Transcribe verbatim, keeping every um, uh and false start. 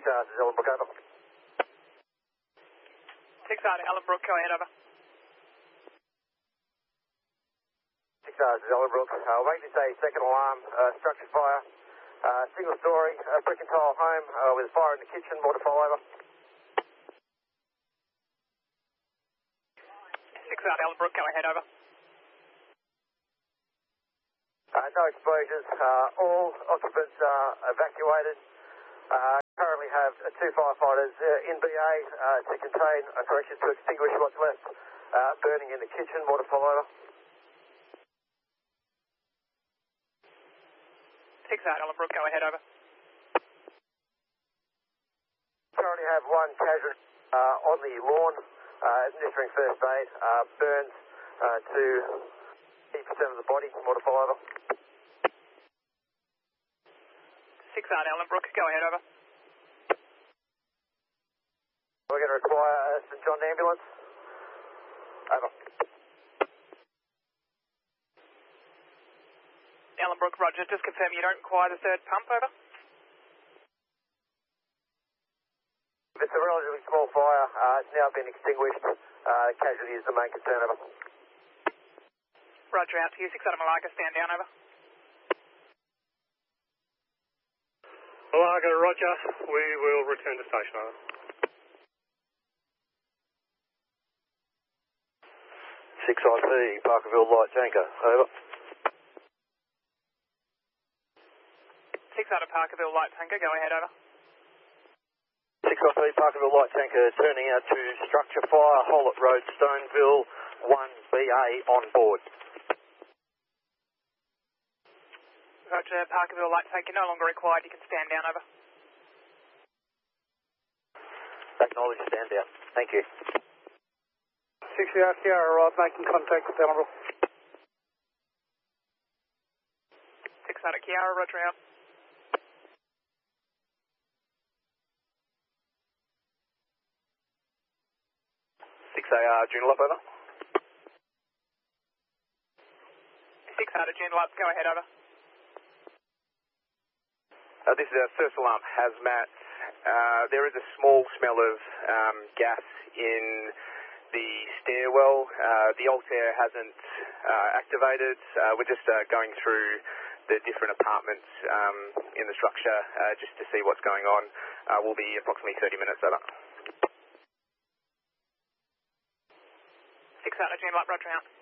R to Ellenbrook, over. six R to Ellenbrook, go ahead, over. six R to Ellenbrook, uh, waiting to say second alarm, uh, structure fire, uh, single story, uh, brick and tile home, uh, with a fire in the kitchen, more to follow, over. six R to Ellenbrook, go ahead, over. Uh, no explosions, uh, all occupants are evacuated. Uh, currently have uh, two firefighters uh, in B A uh, to contain, uh, correction, to extinguish what's left uh, burning in the kitchen, more to follow, over. six R to Ellenbrook, go ahead, over. Currently have one casualty uh, on the lawn, uh, administering first aid, uh, burns uh, to eighty percent of the body, more to follow, over. six R to Ellenbrook, go ahead, over. We're going to require a St John ambulance. Over. Ellenbrook, roger. Just confirm you don't require the third pump, over. It's a relatively small fire. Uh, it's now been extinguished. Uh, casualty is the main concern, over. Roger, out to you. six R to Malaga, stand down, over. Malaga, roger. We will return to station, over. six I P, Parkerville Light Tanker, over. six R to Parkerville Light Tanker, go ahead, over. six I P, Parkerville Light Tanker, turning out to structure fire, Hollett Road, Stoneville, one B A on board. Roger, Parkerville Light Tanker, no longer required. You can stand down, over. Acknowledge, stand down. Thank you. six R Sierra arrived, making contact with Ellenbrook. six R to Kiara, roger out. six A R, Joondalup, over. six R to Joondalup, go ahead, over. Uh, this is our first alarm, hazmat. Uh, there is a small smell of um, gas in the stairwell. Uh, the Altair hasn't uh, activated. Uh, we're just uh, going through the different apartments um, in the structure uh, just to see what's going on. Uh, we'll be approximately thirty minutes, over. six R to Joondalup, roger out.